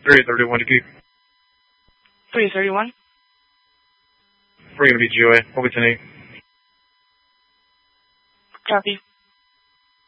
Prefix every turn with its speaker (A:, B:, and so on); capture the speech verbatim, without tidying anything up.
A: three thirty-one to keep.
B: three thirty-one.
A: We're going to be G O A. What we ten eight.
B: Copy.